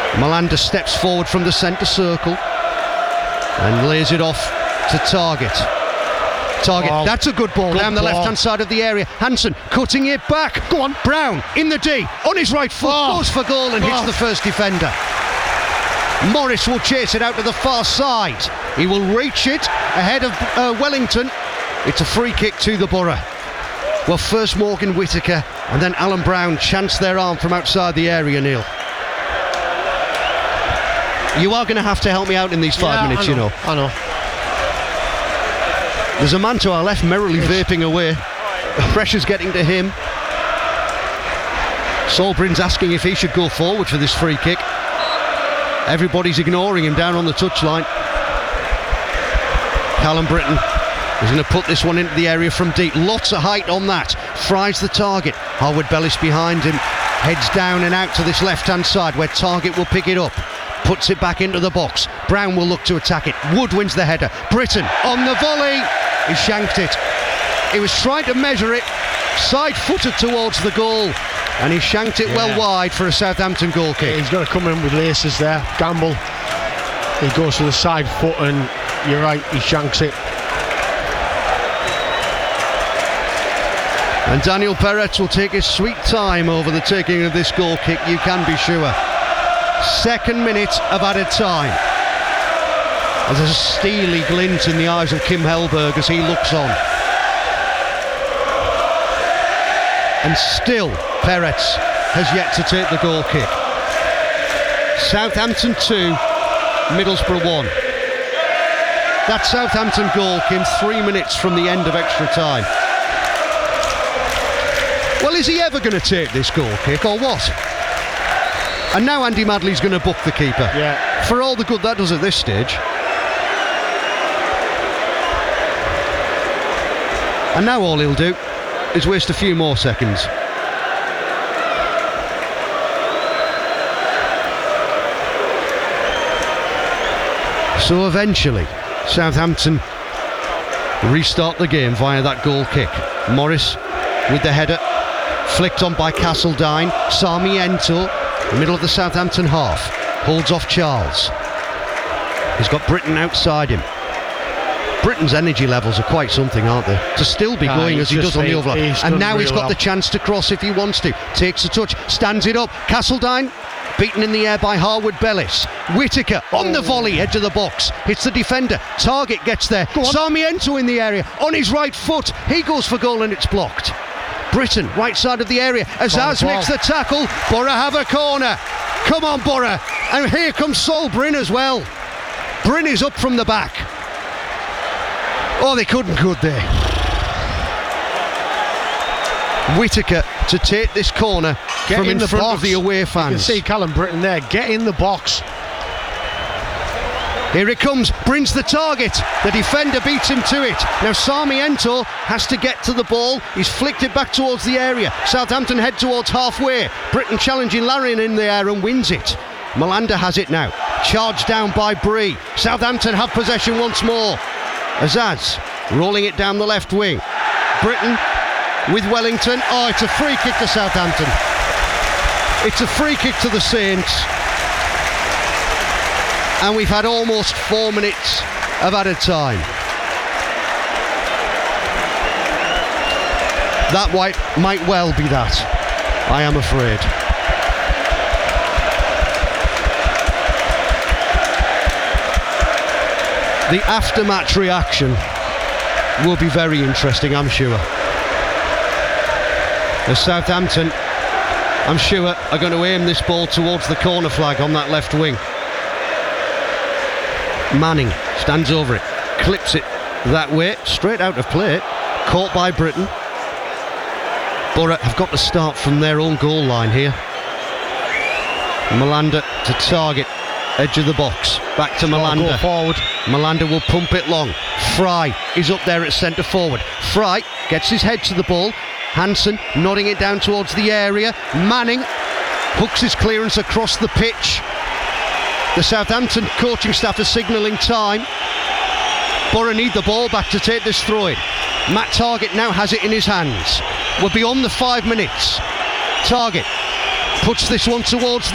Malanda steps forward from the centre circle and lays it off to Target. That's a good ball down the left-hand side of the area. Hansen cutting it back. Go on, Brown in the D, on his right foot, goes for goal and hits the first defender. Morris will chase it out to the far side. He will reach it ahead of Wellington. It's a free kick to the Borough. Well, first Morgan Whittaker and then Alan Brown chance their arm from outside the area, Neil. You are going to have to help me out in these 5 minutes, I know. There's a man to our left merrily vaping away. Pressure's getting to him. Solbrin's asking if he should go forward for this free kick. Everybody's ignoring him down on the touchline. Callum Britton is going to put this one into the area from deep. Lots of height on that. Fries the target. Harwood Bellis behind him. Heads down and out to this left-hand side where Target will pick it up. Puts it back into the box. Brown will look to attack it. Wood wins the header. Britton on the volley. He shanked it. He was trying to measure it. Side-footed towards the goal. And he shanked it well wide for a Southampton goal kick. He's got to come in with laces there. Gamble. He goes to the side foot and you're right, he shanks it. And Daniel Perez will take his sweet time over the taking of this goal kick, you can be sure. 2nd minute of added time. There's a steely glint in the eyes of Kim Hellberg as he looks on. And still, Perez has yet to take the goal kick. Southampton 2, Middlesbrough 1. That Southampton goal came 3 minutes from the end of extra time. Well, is he ever going to take this goal kick or what? And now Andy Madley's going to book the keeper. Yeah. For all the good that does at this stage. And now all he'll do is waste a few more seconds. So eventually, Southampton restart the game via that goal kick. Morris with the header, flicked on by Castledine. Sarmiento, middle of the Southampton half, holds off Charles. He's got Britton outside him. Britton's energy levels are quite something, aren't they? To still be going as he does on the overlap. And now he's got the chance to cross if he wants to. Takes a touch, stands it up. Castledine beaten in the air by Harwood Bellis. Whittaker on the volley, edge of the box. Hits the defender. Target gets there. Sarmiento in the area on his right foot. He goes for goal and it's blocked. Britton, right side of the area. Azaz makes the tackle. Borough have a corner. Come on, Borough. And here comes Sol Bryn as well. Bryn is up from the back. Oh, they couldn't, could they? Whittaker to take this corner from in front of the away fans. You can see Callum Britton there. Get in the box. Here it comes. Bryn's the target. The defender beats him to it. Now Sarmiento has to get to the ball. He's flicked it back towards the area. Southampton head towards halfway. Britton challenging Larian in the air and wins it. Malanda has it now. Charged down by Bree. Southampton have possession once more. Azaz rolling it down the left wing. Britton with Wellington. Oh, it's a free kick to Southampton. It's a free kick to the Saints. And we've had almost 4 minutes of added time. That might well be that, I am afraid. The after-match reaction will be very interesting, I'm sure. The Southampton, I'm sure, are going to aim this ball towards the corner flag on that left wing. Manning stands over it, clips it that way, straight out of play, caught by Britton. Borough have got to start from their own goal line here. Malanda to Target, edge of the box, back to Malanda. Go forward. Malanda will pump it long. Fry is up there at centre forward. Fry gets his head to the ball. Hansen nodding it down towards the area. Manning hooks his clearance across the pitch. The Southampton coaching staff are signalling time. Borough need the ball back to take this throw in. Matt Target now has it in his hands. We're beyond the 5 minutes. Target puts this one towards the